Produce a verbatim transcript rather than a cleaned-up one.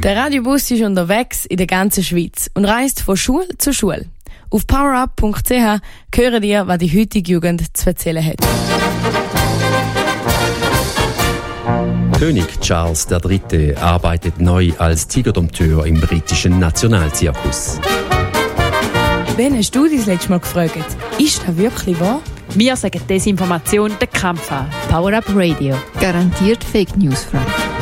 Der Radiobus ist unterwegs in der ganzen Schweiz und reist von Schule zu Schule. Auf powerup punkt c h hören ihr, was die heutige Jugend zu erzählen hat. König Charles der Dritte arbeitet neu als Tigerdompteur im britischen Nationalzirkus. Wen hast du das letzte Mal gefragt? Ist das wirklich wahr? Wir sagen Desinformation den Kampf an. Power Up Radio. Garantiert Fake News frei.